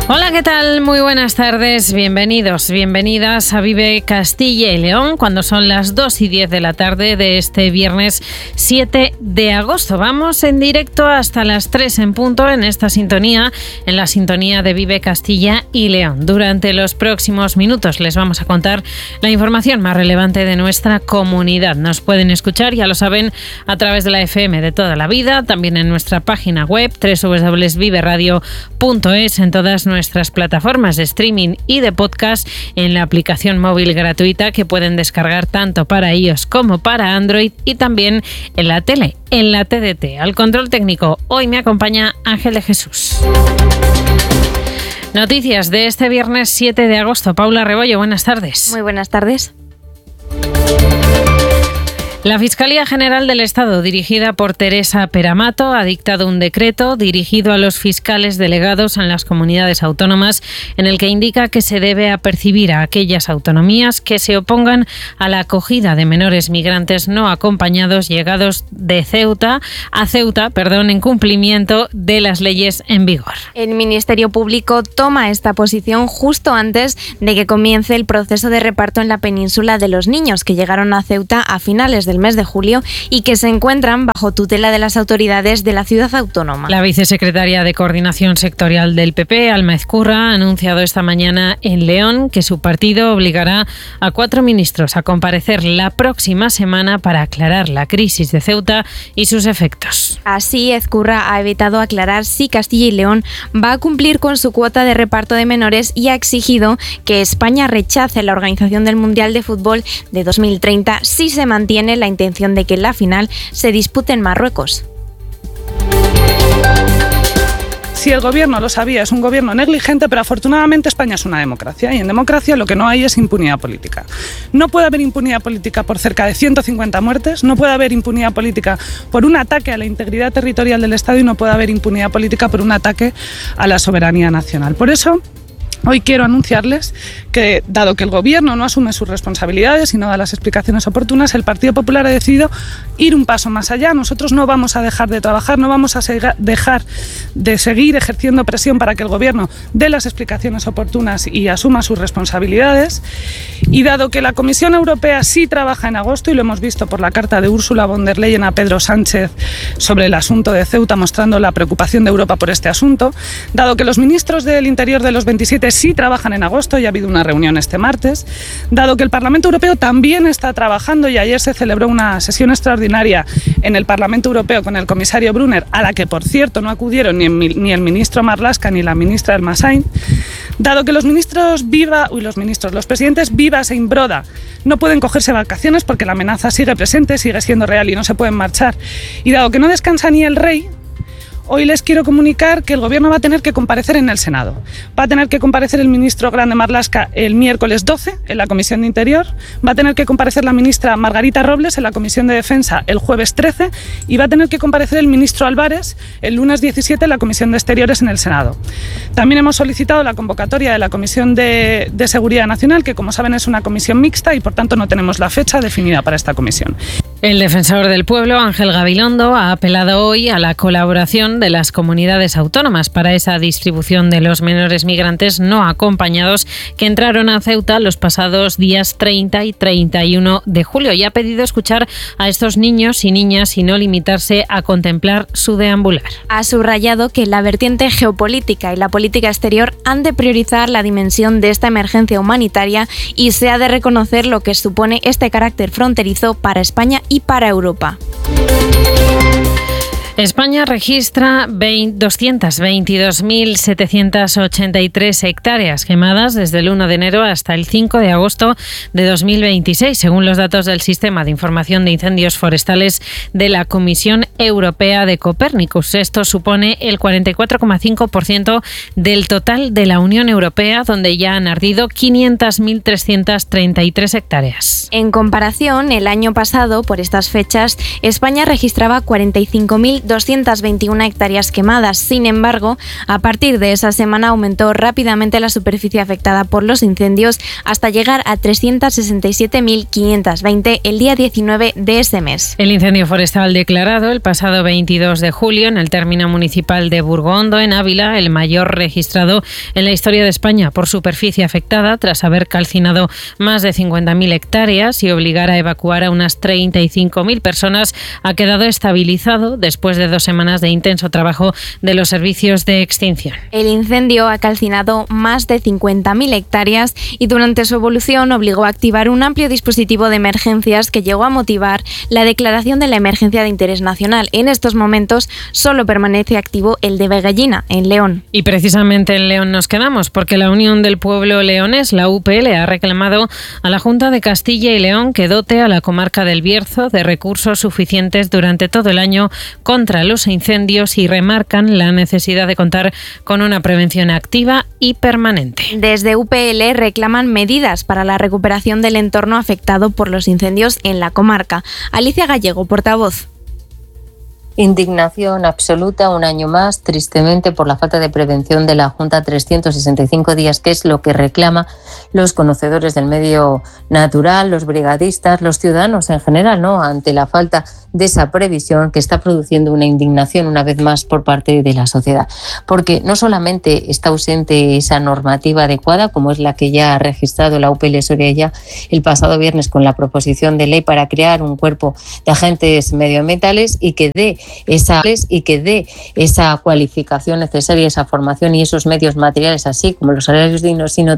Hola, ¿qué tal? Muy buenas tardes, bienvenidos, bienvenidas a Vive Castilla y León, cuando son las 2:10 de la tarde de este viernes 7 de agosto. Vamos en directo hasta las 3 en punto en esta sintonía, en la sintonía de Vive Castilla y León. Durante los próximos minutos les vamos a contar la información más relevante de nuestra comunidad. Nos pueden escuchar, ya lo saben, a través de la FM de toda la vida, también en nuestra página web www.viveradio.es, en todas nuestras plataformas de streaming y de podcast, en la aplicación móvil gratuita que pueden descargar tanto para iOS como para Android, y también en la tele, en la TDT. Al control técnico hoy me acompaña Ángel de Jesús. Noticias de este viernes 7 de agosto. Paula Rebollo, buenas tardes. Muy buenas tardes. La Fiscalía General del Estado, dirigida por Teresa Peramato, ha dictado un decreto dirigido a los fiscales delegados en las comunidades autónomas, en el que indica que se debe apercibir a aquellas autonomías que se opongan a la acogida de menores migrantes no acompañados llegados de Ceuta en cumplimiento de las leyes en vigor. El Ministerio Público toma esta posición justo antes de que comience el proceso de reparto en la península de los niños que llegaron a Ceuta a finales del mes de julio y que se encuentran bajo tutela de las autoridades de la ciudad autónoma. La vicesecretaria de Coordinación Sectorial del PP, Alma Ezcurra, ha anunciado esta mañana en León que su partido obligará a 4 ministros a comparecer la próxima semana para aclarar la crisis de Ceuta y sus efectos. Así, Ezcurra ha evitado aclarar si Castilla y León va a cumplir con su cuota de reparto de menores y ha exigido que España rechace la organización del Mundial de Fútbol de 2030 si se mantiene la intención de que la final se dispute en Marruecos. Si el gobierno lo sabía, es un gobierno negligente, pero afortunadamente España es una democracia y en democracia lo que no hay es impunidad política. No puede haber impunidad política por cerca de 150 muertes, no puede haber impunidad política por un ataque a la integridad territorial del Estado y no puede haber impunidad política por un ataque a la soberanía nacional. Por eso, hoy quiero anunciarles que, dado que el Gobierno no asume sus responsabilidades y no da las explicaciones oportunas, el Partido Popular ha decidido ir un paso más allá. Nosotros no vamos a dejar de trabajar, no vamos a dejar de seguir ejerciendo presión para que el Gobierno dé las explicaciones oportunas y asuma sus responsabilidades. Y dado que la Comisión Europea sí trabaja en agosto, y lo hemos visto por la carta de Ursula von der Leyen a Pedro Sánchez sobre el asunto de Ceuta, mostrando la preocupación de Europa por este asunto, dado que los ministros del Interior de los 27 sí trabajan en agosto y ha habido una reunión este martes, dado que el Parlamento Europeo también está trabajando y ayer se celebró una sesión extraordinaria en el Parlamento Europeo con el comisario Brunner, a la que por cierto no acudieron ni el ministro Marlaska ni la ministra Elmasain, dado que los presidentes Vivas e Imbroda no pueden cogerse vacaciones porque la amenaza sigue presente, sigue siendo real y no se pueden marchar, y dado que no descansa ni el rey, hoy les quiero comunicar que el Gobierno va a tener que comparecer en el Senado. Va a tener que comparecer el ministro Grande Marlaska el miércoles 12 en la Comisión de Interior, va a tener que comparecer la ministra Margarita Robles en la Comisión de Defensa el jueves 13 y va a tener que comparecer el ministro Álvarez el lunes 17 en la Comisión de Exteriores en el Senado. También hemos solicitado la convocatoria de la Comisión de Seguridad Nacional, que como saben es una comisión mixta y por tanto no tenemos la fecha definida para esta comisión. El defensor del pueblo, Ángel Gabilondo, ha apelado hoy a la colaboración de las comunidades autónomas para esa distribución de los menores migrantes no acompañados que entraron a Ceuta los pasados días 30 y 31 de julio y ha pedido escuchar a estos niños y niñas y no limitarse a contemplar su deambular. Ha subrayado que la vertiente geopolítica y la política exterior han de priorizar la dimensión de esta emergencia humanitaria y se ha de reconocer lo que supone este carácter fronterizo para España y para Europa. España registra 222.783 hectáreas quemadas desde el 1 de enero hasta el 5 de agosto de 2026, según los datos del Sistema de Información de Incendios Forestales de la Comisión Europea de Copernicus. Esto supone el 44,5% del total de la Unión Europea, donde ya han ardido 500.333 hectáreas. En comparación, el año pasado, por estas fechas, España registraba 45.000 221 hectáreas quemadas. Sin embargo, a partir de esa semana aumentó rápidamente la superficie afectada por los incendios hasta llegar a 367.520 el día 19 de ese mes. El incendio forestal declarado el pasado 22 de julio en el término municipal de Burgondo, en Ávila, el mayor registrado en la historia de España por superficie afectada, tras haber calcinado más de 50.000 hectáreas y obligar a evacuar a unas 35.000 personas, ha quedado estabilizado después de 2 semanas de intenso trabajo de los servicios de extinción. El incendio ha calcinado más de 50.000 hectáreas y durante su evolución obligó a activar un amplio dispositivo de emergencias que llegó a motivar la declaración de la emergencia de interés nacional. En estos momentos solo permanece activo el de Vegallina, en León. Y precisamente en León nos quedamos, porque la Unión del Pueblo Leonés, la UPL, ha reclamado a la Junta de Castilla y León que dote a la comarca del Bierzo de recursos suficientes durante todo el año contra los incendios y remarcan la necesidad de contar con una prevención activa y permanente. Desde UPL reclaman medidas para la recuperación del entorno afectado por los incendios en la comarca. Alicia Gallego, portavoz. Indignación absoluta un año más, tristemente, por la falta de prevención de la Junta 365 días, que es lo que reclama los conocedores del medio natural, los brigadistas, los ciudadanos en general, ¿no?, ante la falta de esa previsión que está produciendo una indignación una vez más por parte de la sociedad. Porque no solamente está ausente esa normativa adecuada, como es la que ya ha registrado la UPL Soria el pasado viernes con la proposición de ley para crear un cuerpo de agentes medioambientales y que dé esa cualificación necesaria, esa formación y esos medios materiales, así como los salarios dignos, sino